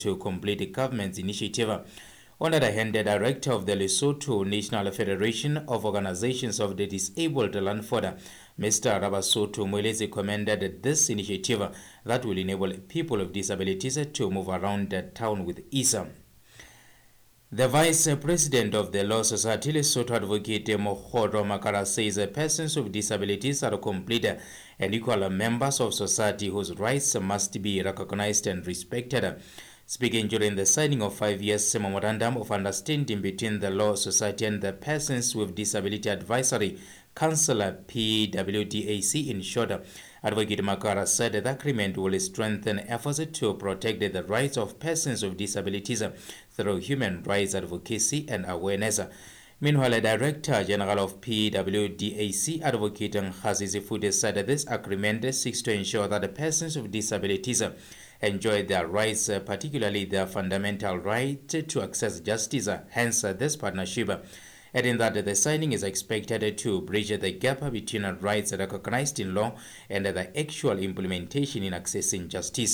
to complete the government's initiative. On the other hand, the director of the Lesotho National Federation of Organizations of the Disabled Landford, Mr. Rabasoto Mwelezi, commended this initiative that will enable people with disabilities to move around the town with ease. The Vice President of the Law Society, Lesotho Advocate Mokgoro Makara, says persons with disabilities are complete and equal members of society whose rights must be recognized and respected. Speaking during the signing of 5 years memorandum of understanding between the Law Society and the Persons with Disability Advisory Council, PWDAC in short, Advocate Makara said the agreement will strengthen efforts to protect the rights of persons with disabilities through human rights advocacy and awareness. Meanwhile, Director General of PWDAC, Advocate Nkhazizi Fude, said this agreement seeks to ensure that persons with disabilities enjoy their rights, particularly their fundamental right to access justice. Hence, this partnership, adding that the signing is expected to bridge the gap between rights recognized in law and the actual implementation in accessing justice.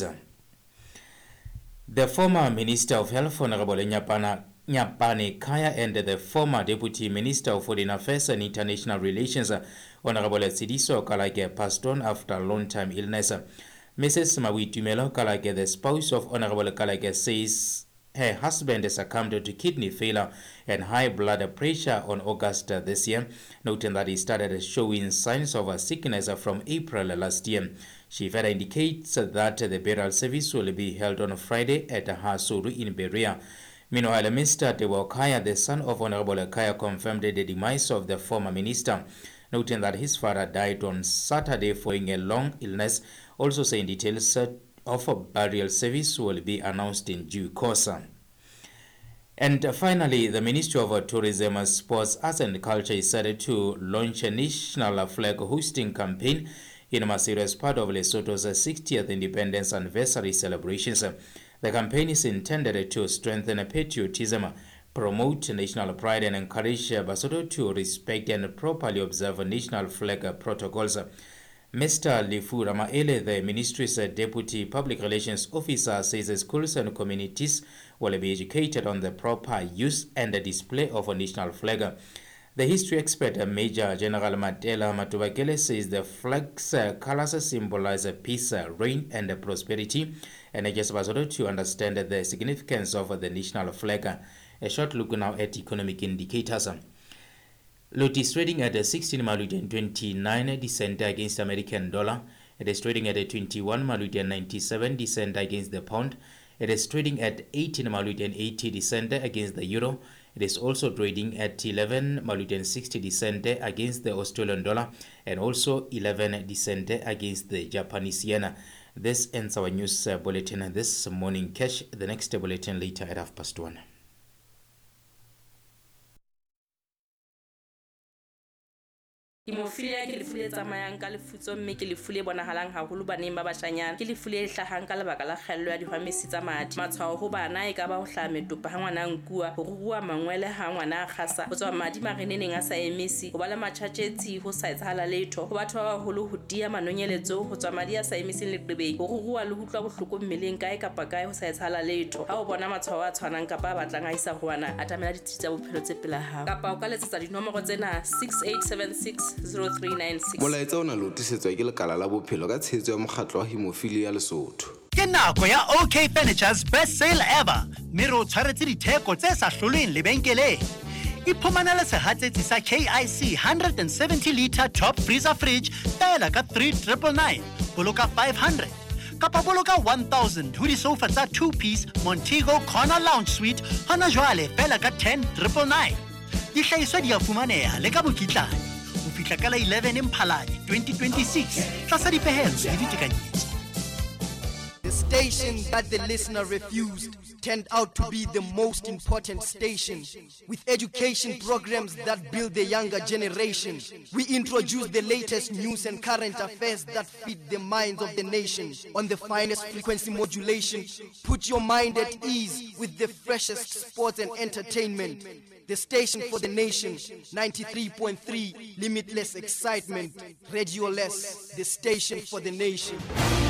The former Minister of Health, Honorable Nyapane Kaya, and the former Deputy Minister of Foreign Affairs and International Relations, Honorable Sidiso Kalage, passed on after a long-time illness. Mrs. Mawitumelo Kalage, the spouse of Honorable Kalage, says her husband succumbed to kidney failure and high blood pressure on August this year, noting that he started showing signs of sickness from April last year. She further indicates that the burial service will be held on Friday at Hasuru in Berea. Meanwhile, Mr. Dewo Kaya, the son of Honorable Kaya, confirmed the demise of the former minister, noting that his father died on Saturday following a long illness, also saying details of a burial service will be announced in due course. And finally, the Ministry of Tourism, Sports, Arts and Culture is set to launch a national flag hosting campaign in Maseru as part of Lesotho's 60th independence anniversary celebrations. The campaign is intended to strengthen patriotism, promote national pride, and encourage Basotho to respect and properly observe national flag protocols. Mr. Lifu Ramaele, the ministry's deputy public relations officer, says schools and communities will be educated on the proper use and the display of a national flag. The history expert, Major General Matela Matubakele, says the flag's colors symbolize peace, rain, and prosperity, and urges Basotho to understand the significance of the national flag. A short look now at economic indicators. Lot is trading at 16 Maludian 29 descent against American dollar. It is trading at 21 Maludian 97 descent against the pound. It is trading at 18 Maludian 80 descent against the euro. It is also trading at 11 Maludian 60 descent against the Australian dollar and also 11 descent against the Japanese yen. This ends our news bulletin this morning. Catch the next bulletin later at 1:30. Hemophilia ke lefu le tsamayang ka lefutso mme ke lefu le bonahalang haholo baneng ba bashanyana ke lefu le hlahang ka lebaka la kgaello ya dihwamesi tsa madi. Matshwao ho bana e ka ba ho hlaha metopa ha ngwana nkua, ho rurua mangwele ha ngwana a kgasa, ho tswa madi mareneneng a sa emisi, ho ba le matjhatjetsi ho sa etsahala letho, ho batho ba baholo ho dia manonyeletso, ho tswa madi a sa emising leqebeng, ho rurua le ho utlwa bohloko mmeleng kae kapa kae ho sa etsahala letho. Ha o bona matshwao a tshwanang kapa a batlang a isa ho wana, atamela ditsi tsa bophelo tse pela hao kapa o ka letsetsa dinomoro tsena 6876 0396. Molaetsa ona lo tisetswa ke lekala la bophelo ka tshehetso ya mokgatlo wa Hemophilia Lesotho. Ke nako ya OK Furniture's best sale ever. Mme re tshwaretse ditheko tse sa hlolweng lebenkeleng. Iphumanele sehatsetsi sa KIC 170 litre top freezer fridge fela ka 3999, boloka 500. Kapa boloka 1000 ho di-sofa tsa 2-piece Montego Corner Lounge Suite hona jwale fela ka 10999. Dihlahiswa di a fumaneha le ka bokitlane. Ho fihla ka la 11 Mphalane 2026. Tlasa dipehelo le ditekanyetso. The station that the listener refused turned out to be the most important station, with education programs that build the younger generation. We introduce the latest news and current affairs that feed the minds of the nation on the finest frequency modulation. Put your mind at ease with the freshest sports and entertainment. The station for the nation, 93.3, limitless excitement. Radio Less, the station for the nation.